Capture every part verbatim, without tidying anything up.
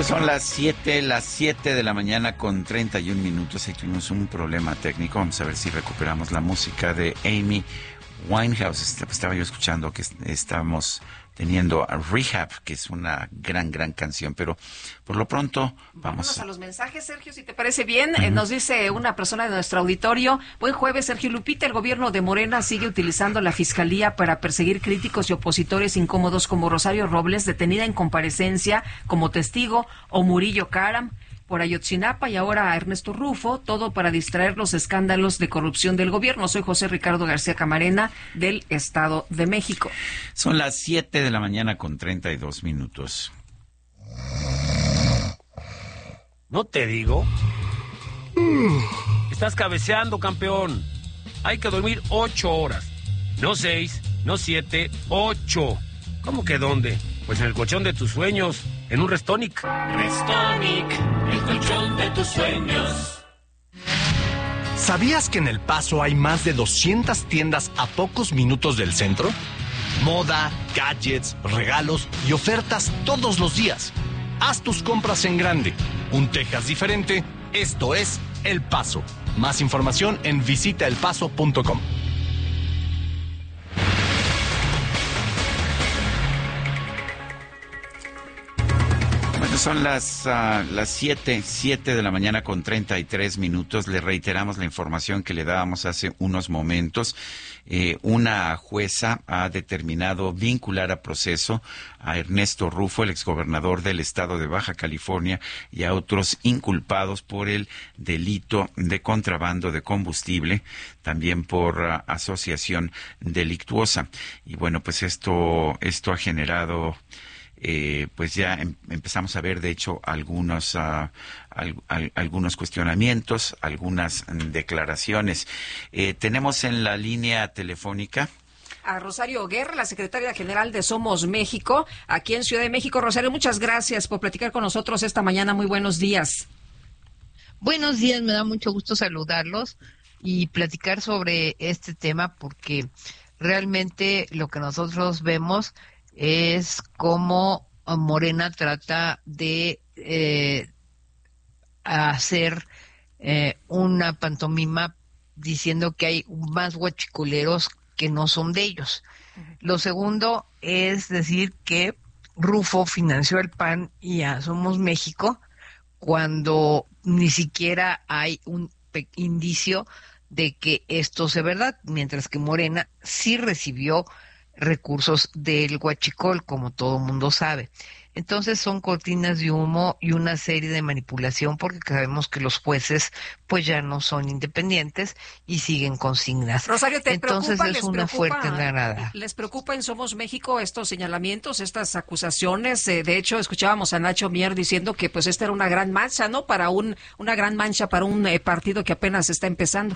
Pues son las siete, las siete de la mañana con treinta y un minutos. Ahí tuvimos un problema técnico. Vamos a ver si recuperamos la música de Amy Winehouse. Estaba yo escuchando que estábamos teniendo a Rehab, que es una gran, gran canción, pero por lo pronto vamos. Vámonos a los mensajes, Sergio, si te parece bien. Uh-huh. Eh, nos dice una persona de nuestro auditorio: buen jueves, Sergio Lupita. El gobierno de Morena sigue utilizando la fiscalía para perseguir críticos y opositores incómodos como Rosario Robles, detenida en comparecencia como testigo, o Murillo Karam por Ayotzinapa, y ahora a Ernesto Rufo, todo para distraer los escándalos de corrupción del gobierno. Soy José Ricardo García Camarena, del Estado de México. Son las siete de la mañana con treinta y dos minutos. ¿No te digo? Estás cabeceando, campeón. Hay que dormir ocho horas. No seis, no siete, ocho. ¿Cómo que dónde? Pues en el colchón de tus sueños, en un Restonic. Restonic, el colchón de tus sueños. ¿Sabías que en El Paso hay más de doscientas tiendas a pocos minutos del centro? Moda, gadgets, regalos y ofertas todos los días. Haz tus compras en grande. Un Texas diferente. Esto es El Paso. Más información en visita el paso punto com. Son las uh, las siete, siete de la mañana con treinta y tres minutos. Le reiteramos la información que le dábamos hace unos momentos. Eh, una jueza ha determinado vincular a proceso a Ernesto Rufo, el exgobernador del estado de Baja California, y a otros inculpados por el delito de contrabando de combustible, también por uh, asociación delictuosa. Y bueno, pues esto, esto ha generado... Eh, pues ya em, empezamos a ver, de hecho, algunos uh, al, al, algunos cuestionamientos, algunas declaraciones. Eh, tenemos en la línea telefónica a Rosario Guerra, la secretaria general de Somos México, aquí en Ciudad de México. Rosario, muchas gracias por platicar con nosotros esta mañana. Muy buenos días. Buenos días, me da mucho gusto saludarlos y platicar sobre este tema, porque realmente lo que nosotros vemos es cómo Morena trata de eh, hacer eh, una pantomima diciendo que hay más huachicoleros que no son de ellos. Uh-huh. Lo segundo es decir que Rufo financió el P A N y a Somos México cuando ni siquiera hay un pe- indicio de que esto sea verdad, mientras que Morena sí recibió recursos del huachicol, como todo mundo sabe. Entonces son cortinas de humo y una serie de manipulación, porque sabemos que los jueces pues ya no son independientes y siguen consignas. Rosario, ¿te Entonces preocupa, es les una preocupa, fuerte granada. ¿Les preocupa en Somos México estos señalamientos, estas acusaciones? Eh, de hecho, escuchábamos a Nacho Mier diciendo que pues esta era una gran mancha, ¿no? Para un una gran mancha para un eh, partido que apenas está empezando.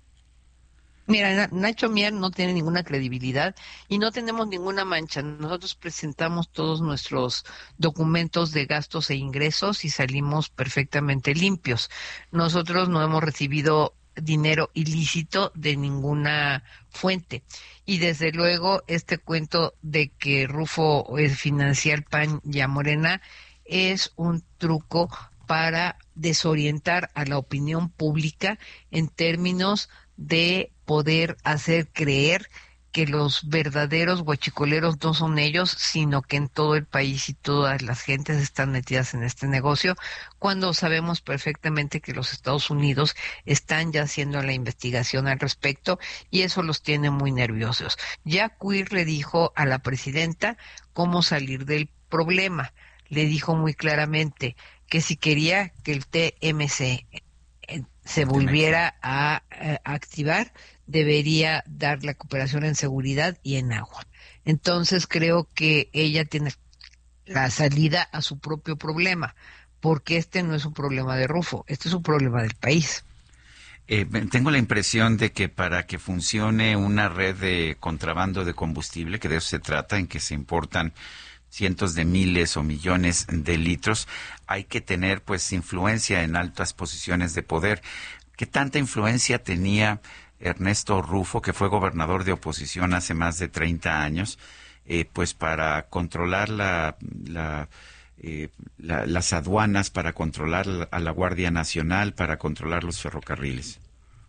Mira, Nacho Mier no tiene ninguna credibilidad y no tenemos ninguna mancha. Nosotros presentamos todos nuestros documentos de gastos e ingresos y salimos perfectamente limpios. Nosotros no hemos recibido dinero ilícito de ninguna fuente. Y desde luego este cuento de que Rufo financia el P A N y a Morena es un truco para desorientar a la opinión pública en términos de poder hacer creer que los verdaderos huachicoleros no son ellos, sino que en todo el país y todas las gentes están metidas en este negocio, cuando sabemos perfectamente que los Estados Unidos están ya haciendo la investigación al respecto y eso los tiene muy nerviosos. Ya Queer le dijo a la presidenta cómo salir del problema. Le dijo muy claramente que si quería que el T M C se volviera a, a activar, debería dar la cooperación en seguridad y en agua. Entonces creo que ella tiene la salida a su propio problema, porque este no es un problema de Rufo, este es un problema del país. Eh, tengo la impresión de que para que funcione una red de contrabando de combustible, que de eso se trata, en que se importan cientos de miles o millones de litros, hay que tener pues influencia en altas posiciones de poder. ¿Qué tanta influencia tenía Ernesto Rufo, que fue gobernador de oposición hace más de treinta años, eh, pues para controlar la, la eh, la, las aduanas, para controlar a la Guardia Nacional, para controlar los ferrocarriles?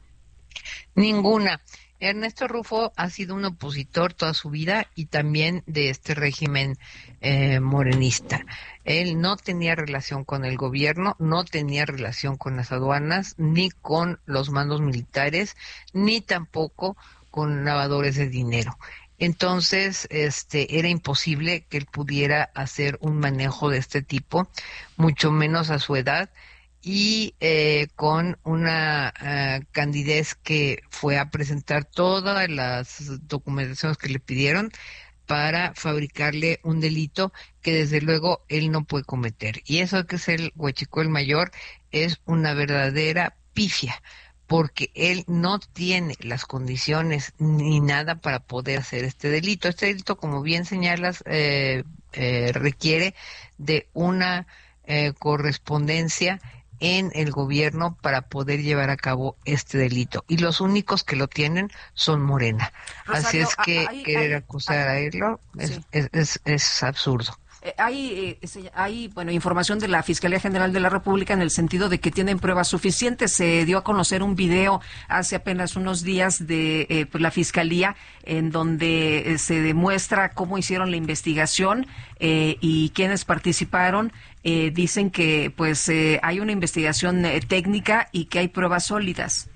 Ninguna. Ernesto Rufo ha sido un opositor toda su vida y también de este régimen eh, morenista. Él no tenía relación con el gobierno, no tenía relación con las aduanas, ni con los mandos militares, ni tampoco con lavadores de dinero. Entonces, este, era imposible que él pudiera hacer un manejo de este tipo, mucho menos a su edad, y eh, con una uh, candidez que fue a presentar todas las documentaciones que le pidieron para fabricarle un delito que desde luego él no puede cometer. Y eso que es el Huachicol Mayor es una verdadera pifia, porque él no tiene las condiciones ni nada para poder hacer este delito. Este delito, como bien señalas, eh, eh, requiere de una eh, correspondencia en el gobierno para poder llevar a cabo este delito. Y los únicos que lo tienen son Morena. Rosario, así es que hay, querer hay, acusar hay, a él es, sí. es, es, es absurdo. Eh, hay, eh, hay bueno, información de la Fiscalía General de la República en el sentido de que tienen pruebas suficientes. Se dio a conocer un video hace apenas unos días de eh, pues, la Fiscalía en donde eh, se demuestra cómo hicieron la investigación eh, y quiénes participaron. Eh, dicen que pues eh, hay una investigación eh, técnica y que hay pruebas sólidas.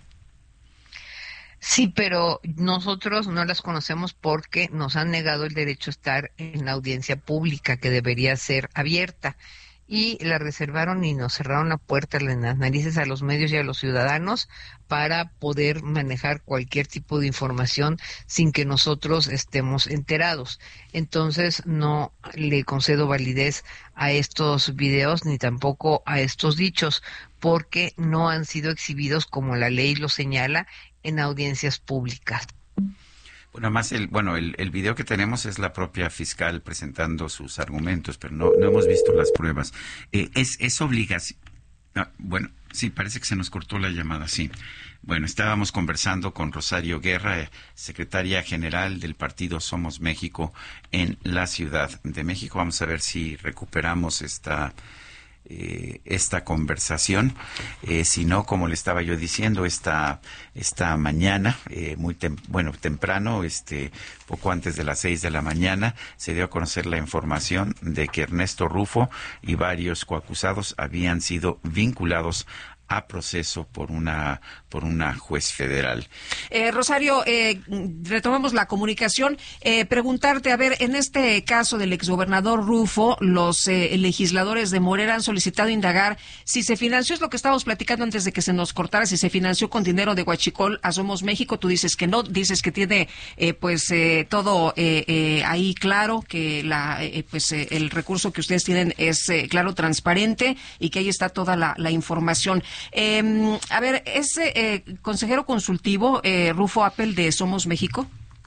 Sí, pero nosotros no las conocemos porque nos han negado el derecho a estar en la audiencia pública que debería ser abierta y la reservaron y nos cerraron la puerta en las narices a los medios y a los ciudadanos para poder manejar cualquier tipo de información sin que nosotros estemos enterados. Entonces no le concedo validez a estos videos ni tampoco a estos dichos porque no han sido exhibidos como la ley lo señala en audiencias públicas. Bueno, además, el, bueno, el, el video que tenemos es la propia fiscal presentando sus argumentos, pero no, no hemos visto las pruebas. Eh, es, es obligación. No, bueno, sí, parece que se nos cortó la llamada, sí. Bueno, estábamos conversando con Rosario Guerra, secretaria general del partido Somos México en la Ciudad de México. Vamos a ver si recuperamos esta... Eh, esta conversación, eh, si no, como le estaba yo diciendo, esta esta mañana, eh, muy tem bueno temprano, este poco antes de las seis de la mañana, se dio a conocer la información de que Ernesto Rufo y varios coacusados habían sido vinculados a proceso por una por una juez federal. Eh, Rosario, eh, retomemos la comunicación. Eh, preguntarte, a ver, en este caso del exgobernador Rufo, los eh, legisladores de Morena han solicitado indagar si se financió, es lo que estábamos platicando antes de que se nos cortara, si se financió con dinero de Huachicol a Somos México. Tú dices que no, dices que tiene eh, pues eh, todo eh, eh, ahí claro, que la eh, pues eh, el recurso que ustedes tienen es eh, claro, transparente y que ahí está toda la, la información. Eh, a ver, ese eh, consejero consultivo, eh, Rufo Appel de Somos México.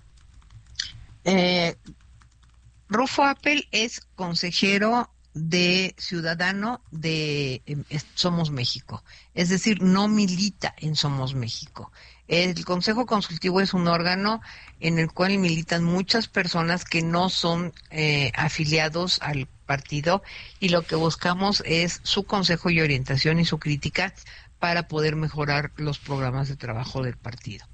Eh, Rufo Appel es consejero de ciudadano de eh, Somos México, es decir, no milita en Somos México. El Consejo Consultivo es un órgano en el cual militan muchas personas que no son eh, afiliados al partido y lo que buscamos es su consejo y orientación y su crítica para poder mejorar los programas de trabajo del partido.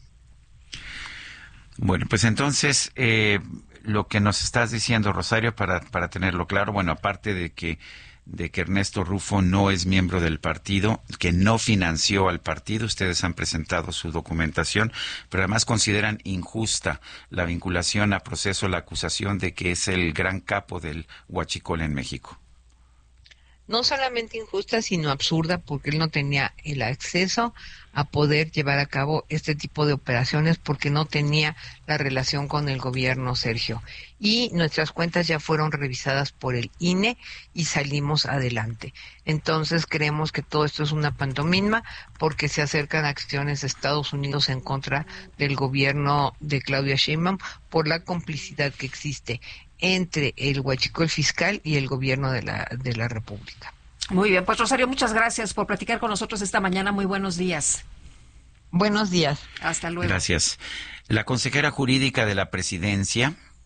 Bueno, pues entonces eh, lo que nos estás diciendo, Rosario, para para tenerlo claro, bueno, aparte de que de que Ernesto Rufo no es miembro del partido, que no financió al partido, ustedes han presentado su documentación, pero además consideran injusta la vinculación a proceso, la acusación de que es el gran capo del Huachicol en México. No solamente injusta, sino absurda, porque él no tenía el acceso a poder llevar a cabo este tipo de operaciones porque no tenía la relación con el gobierno, Sergio. Y nuestras cuentas ya fueron revisadas por el I N E y salimos adelante. Entonces creemos que todo esto es una pantomima porque se acercan acciones de Estados Unidos en contra del gobierno de Claudia Sheinbaum por la complicidad que existe entre el Huachicol fiscal y el gobierno de la de la República. Muy bien, pues Rosario, muchas gracias por platicar con nosotros esta mañana. Muy buenos días. Buenos días. Hasta luego. Gracias. La consejera jurídica de la Presidencia,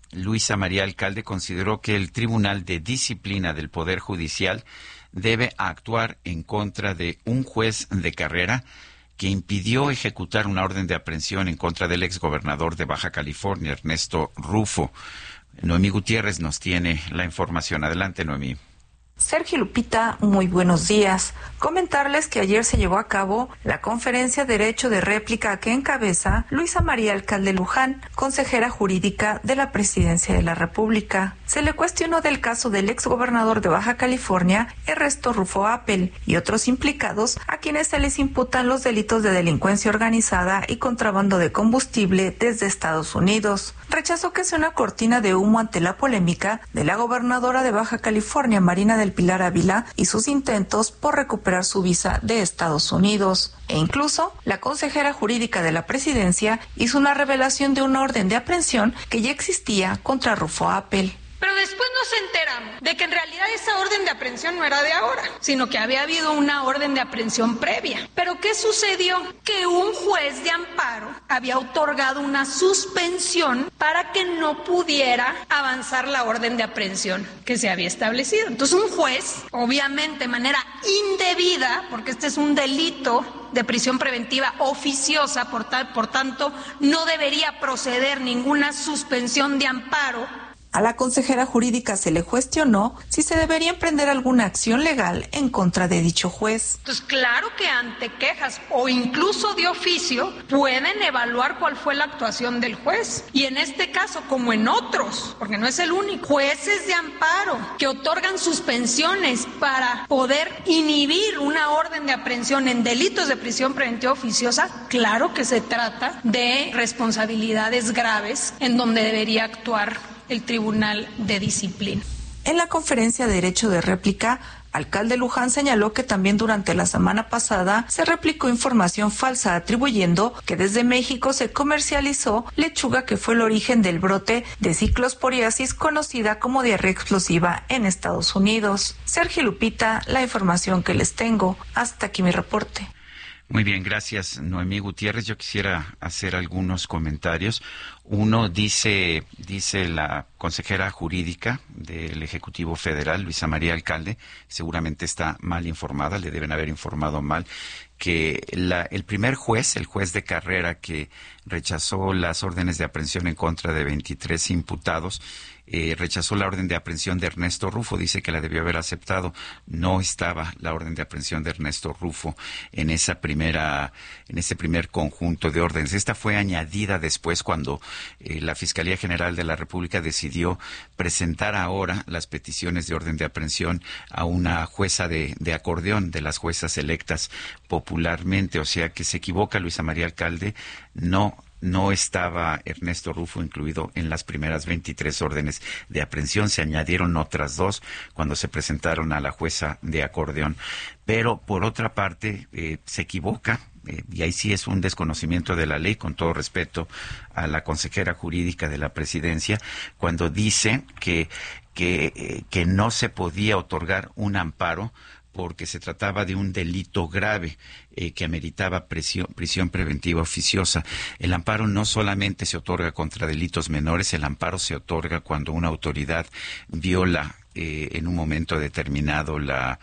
Luisa María Alcalde, consideró que el Tribunal de Disciplina del Poder Judicial debe actuar en contra de un juez de carrera que impidió ejecutar una orden de aprehensión en contra del exgobernador de Baja California, Ernesto Rufo. Noemí Gutiérrez nos tiene la información. Adelante, Noemí. Sergio, Lupita, muy buenos días. Comentarles que ayer se llevó a cabo la conferencia Derecho de Réplica que encabeza Luisa María Alcalde Luján, consejera jurídica de la Presidencia de la República. Se le cuestionó del caso del exgobernador de Baja California, Ernesto Rufo Appel, y otros implicados a quienes se les imputan los delitos de delincuencia organizada y contrabando de combustible desde Estados Unidos. Rechazó que sea una cortina de humo ante la polémica de la gobernadora de Baja California, Marina del Pilar Ávila, y sus intentos por recuperar su visa de Estados Unidos. E incluso, la consejera jurídica de la Presidencia hizo una revelación de una orden de aprehensión que ya existía contra Rufo Appel. Pero después nos enteramos de que en realidad esa orden de aprehensión no era de ahora, sino que había habido una orden de aprehensión previa. ¿Pero qué sucedió? Que un juez de amparo había otorgado una suspensión para que no pudiera avanzar la orden de aprehensión que se había establecido. Entonces un juez, obviamente de manera indebida, porque este es un delito de prisión preventiva oficiosa, por, tal, por tanto no debería proceder ninguna suspensión de amparo. A la consejera jurídica se le cuestionó si se debería emprender alguna acción legal en contra de dicho juez. Entonces, claro que ante quejas o incluso de oficio pueden evaluar cuál fue la actuación del juez. Y en este caso, como en otros, porque no es el único, jueces de amparo que otorgan suspensiones para poder inhibir una orden de aprehensión en delitos de prisión preventiva oficiosa, claro que se trata de responsabilidades graves en donde debería actuar el Tribunal de Disciplina. En la conferencia de Derecho de Réplica, Alcalde Luján señaló que también durante la semana pasada se replicó información falsa atribuyendo que desde México se comercializó lechuga que fue el origen del brote de ciclosporiasis conocida como diarrea explosiva en Estados Unidos. Sergio, Lupita, la información que les tengo. Hasta aquí mi reporte. Muy bien, gracias, Noemí Gutiérrez. Yo quisiera hacer algunos comentarios. Uno, dice, dice la consejera jurídica del Ejecutivo Federal, Luisa María Alcalde, seguramente está mal informada, le deben haber informado mal, que la, el primer juez, el juez de carrera que rechazó las órdenes de aprehensión en contra de veintitrés imputados, Eh, rechazó la orden de aprehensión de Ernesto Rufo, dice que la debió haber aceptado. No estaba la orden de aprehensión de Ernesto Rufo en esa primera, en ese primer conjunto de órdenes. Esta fue añadida después cuando eh, la Fiscalía General de la República decidió presentar ahora las peticiones de orden de aprehensión a una jueza de, de acordeón, de las juezas electas popularmente. O sea que se equivoca Luisa María Alcalde, no No estaba Ernesto Rufo incluido en las primeras veintitrés órdenes de aprehensión. Se añadieron otras dos cuando se presentaron a la jueza de acordeón. Pero, por otra parte, eh, se equivoca, eh, y ahí sí es un desconocimiento de la ley, con todo respeto a la consejera jurídica de la Presidencia, cuando dice que, que, eh, que no se podía otorgar un amparo porque se trataba de un delito grave eh, que ameritaba prisión, prisión preventiva oficiosa. El amparo no solamente se otorga contra delitos menores, el amparo se otorga cuando una autoridad viola eh, en un momento determinado la,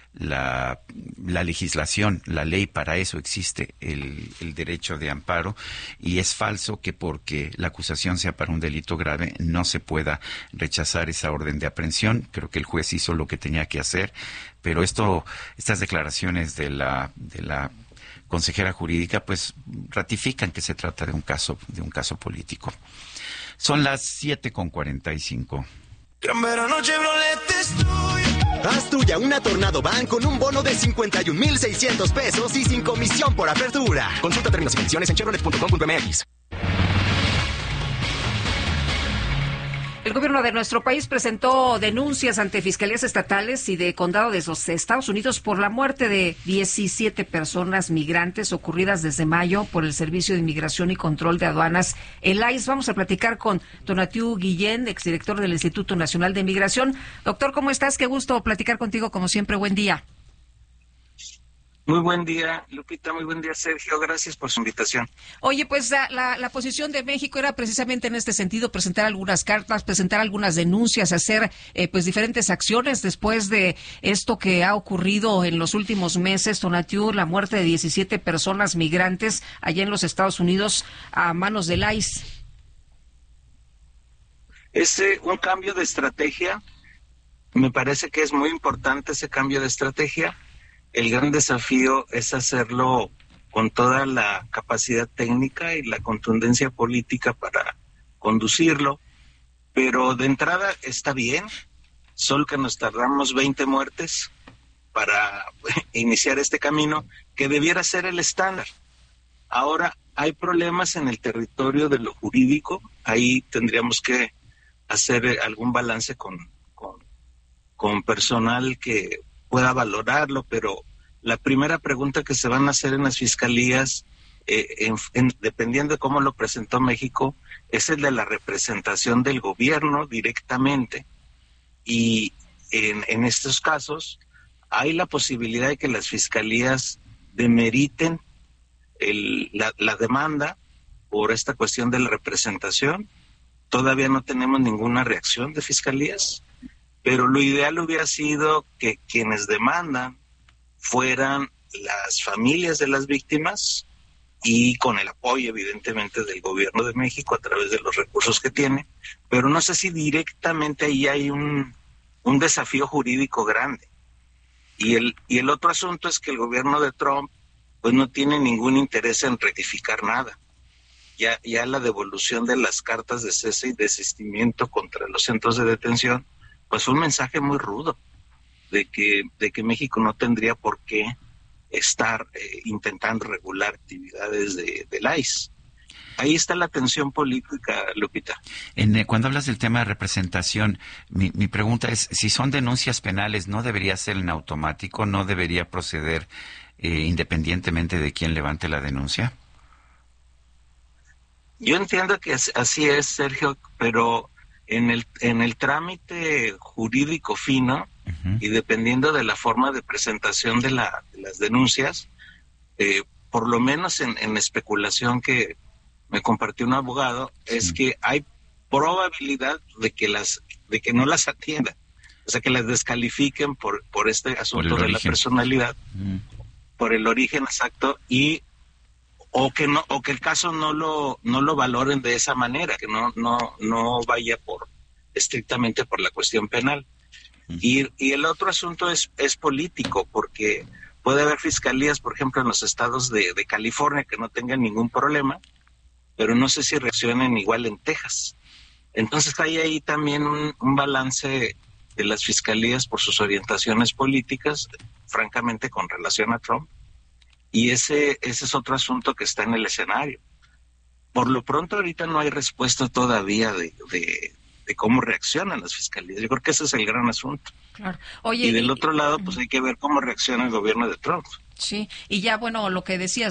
la, la legislación, la ley. Para eso existe el, el derecho de amparo, y es falso que porque la acusación sea para un delito grave no se pueda rechazar esa orden de aprehensión. Creo que el juez hizo lo que tenía que hacer. Pero esto, estas declaraciones de la, de la consejera jurídica, pues ratifican que se trata de un caso, de un caso político. Son las siete con cuarenta y cinco. Gran verano Chevrolet es tuyo. Haz tuya una Tornado Van con un bono de cincuenta y un mil seiscientos pesos y sin comisión por apertura. Consulta términos y condiciones en chevrolet punto com punto m x. El gobierno de nuestro país presentó denuncias ante fiscalías estatales y de condado de los Estados Unidos por la muerte de diecisiete personas migrantes ocurridas desde mayo por el Servicio de Inmigración y Control de Aduanas, el I C E. Vamos a platicar con Donatiu Guillén, exdirector del Instituto Nacional de Migración. Doctor, ¿cómo estás? Qué gusto platicar contigo, como siempre. Buen día. Muy buen día, Lupita, muy buen día, Sergio. Gracias por su invitación. Oye, pues la, la, la posición de México era precisamente en este sentido, presentar algunas cartas, presentar algunas denuncias, hacer eh, pues diferentes acciones después de esto que ha ocurrido en los últimos meses, Tonatiuh, la muerte de diecisiete personas migrantes allá en los Estados Unidos a manos del I C E. Es eh, un cambio de estrategia. Me parece que es muy importante ese cambio de estrategia. El gran desafío es hacerlo con toda la capacidad técnica y la contundencia política para conducirlo, pero de entrada está bien, solo que nos tardamos veinte muertes para iniciar este camino, que debiera ser el estándar. Ahora, hay problemas en el territorio de lo jurídico, ahí tendríamos que hacer algún balance con, con, con personal que pueda valorarlo, pero la primera pregunta que se van a hacer en las fiscalías, eh, en, en, dependiendo de cómo lo presentó México, es el de la representación del gobierno directamente. Y en, en estos casos hay la posibilidad de que las fiscalías demeriten el, la, la demanda por esta cuestión de la representación. Todavía no tenemos ninguna reacción de fiscalías, pero lo ideal hubiera sido que quienes demandan fueran las familias de las víctimas y con el apoyo evidentemente del gobierno de México a través de los recursos que tiene, pero no sé si directamente ahí hay un, un desafío jurídico grande. Y el, y el otro asunto es que el gobierno de Trump pues no tiene ningún interés en rectificar nada. Ya, ya la devolución de las cartas de cese y desistimiento contra los centros de detención pues fue un mensaje muy rudo de que de que México no tendría por qué estar eh, intentando regular actividades de, del I C E. Ahí está la tensión política, Lupita. En, eh, cuando hablas del tema de representación, mi, mi pregunta es, si son denuncias penales, ¿no debería ser en automático? ¿No debería proceder eh, independientemente de quién levante la denuncia? Yo entiendo que así es, Sergio, pero en el en el trámite jurídico fino, uh-huh, y dependiendo de la forma de presentación de, la, de las denuncias, eh, por lo menos en, en especulación que me compartió un abogado, sí, es que hay probabilidad de que las de que no las atiendan, o sea, que las descalifiquen por por este asunto por de origen, la personalidad, uh-huh, por el origen exacto, y o que no o que el caso no lo no lo valoren de esa manera, que no no no vaya por estrictamente por la cuestión penal. Uh-huh. Y y el otro asunto es es político, porque puede haber fiscalías, por ejemplo, en los estados de, de California que no tengan ningún problema, pero no sé si reaccionen igual en Texas. Entonces hay ahí también un, un balance de las fiscalías por sus orientaciones políticas, francamente con relación a Trump. Y ese ese es otro asunto que está en el escenario. Por lo pronto ahorita no hay respuesta todavía de, de, de cómo reaccionan las fiscalías. Yo creo que ese es el gran asunto. Claro. Oye, y del y, otro lado, pues hay que ver cómo reacciona el gobierno de Trump. Sí, y ya bueno, lo que decías,